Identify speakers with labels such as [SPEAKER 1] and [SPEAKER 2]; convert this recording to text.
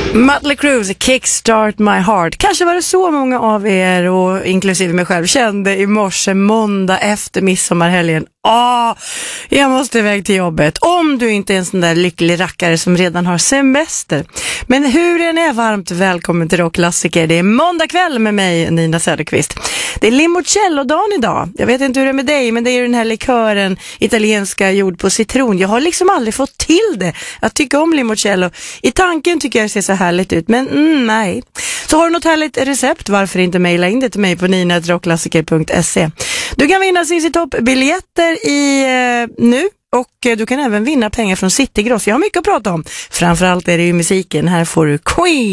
[SPEAKER 1] Mötley Crüe, Kickstart My Heart. Kanske var det så många av er, och inklusive mig själv, kände i morse, måndag efter midsommarhelgen. Jag måste iväg till jobbet. Om du inte är en sån där lycklig rackare som redan har semester. Men hur den är, varmt välkommen till Rockklassiker. Det är måndag kväll med mig, Nina Söderqvist. Det är limoncello-dagen idag. Jag vet inte hur det är med dig, men det är ju den här likören, italienska, gjord på citron. Jag har liksom aldrig fått till det att tycka om limoncello. I tanken tycker jag det ser så härligt ut, men nej. Så har du något härligt recept, varför inte mejla in det till mig på nina@rockklassiker.se. Du kan vinna CC Topp-biljetter nu. Och du kan även vinna pengar från Citygross. Jag har mycket att prata om. Framförallt är det ju musiken. Här får du Queen.